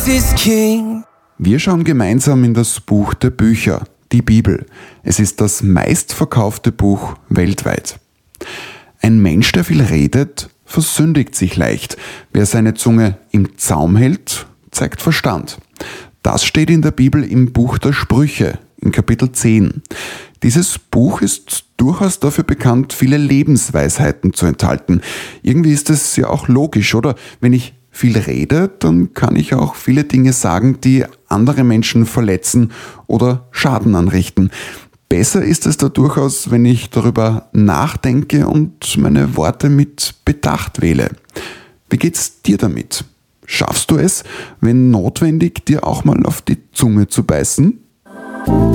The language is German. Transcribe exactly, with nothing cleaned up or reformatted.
is king. Wir schauen gemeinsam in das Buch der Bücher, die Bibel. Es ist das meistverkaufte Buch weltweit. Ein Mensch, der viel redet, versündigt sich leicht. Wer seine Zunge im Zaum hält, zeigt Verstand. Das steht in der Bibel im Buch der Sprüche, in Kapitel zehn. Dieses Buch ist durchaus dafür bekannt, viele Lebensweisheiten zu enthalten. Irgendwie ist es ja auch logisch, oder? Wenn ich viel rede, dann kann ich auch viele Dinge sagen, die andere Menschen verletzen oder Schaden anrichten. Besser ist es da durchaus, wenn ich darüber nachdenke und meine Worte mit Bedacht wähle. Wie geht's dir damit? Schaffst du es, wenn notwendig, dir auch mal auf die Zunge zu beißen?